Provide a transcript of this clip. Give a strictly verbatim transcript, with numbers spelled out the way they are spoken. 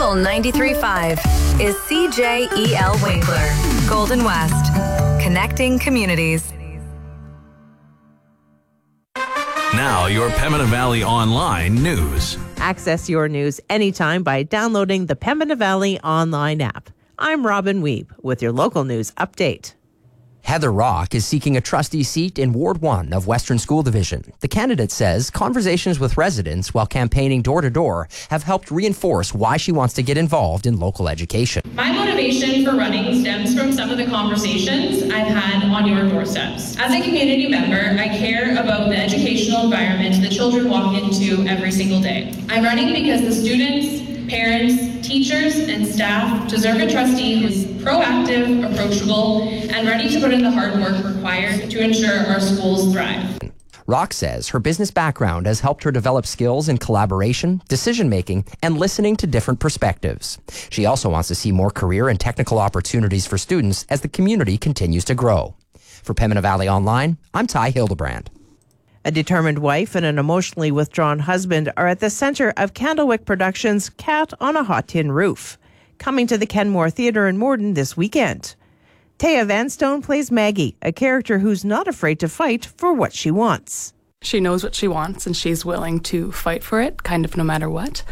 Local ninety-three point five is C J E L Winkler, Golden West, connecting communities. Now, your Pembina Valley Online news. Access your news anytime by downloading the Pembina Valley Online app. I'm Robin Weeb with your local news update. Heather Rock is seeking a trustee seat in Ward one of Western School Division. The candidate says conversations with residents while campaigning door-to-door have helped reinforce why she wants to get involved in local education. My motivation for running stems from some of the conversations I've had on your doorsteps. As a community member, I care about the educational environment the children walk into every single day. I'm running because the students, parents, teachers, and staff deserve a trustee who's proactive, approachable, and ready to put in the hard work required to ensure our schools thrive. Rock says her business background has helped her develop skills in collaboration, decision-making, and listening to different perspectives. She also wants to see more career and technical opportunities for students as the community continues to grow. For Pembina Valley Online, I'm Ty Hildebrand. A determined wife and an emotionally withdrawn husband are at the center of Candlewick Productions' Cat on a Hot Tin Roof, coming to the Kenmore Theatre in Morden this weekend. Taya Vanstone plays Maggie, a character who's not afraid to fight for what she wants. She knows what she wants and she's willing to fight for it, kind of no matter what.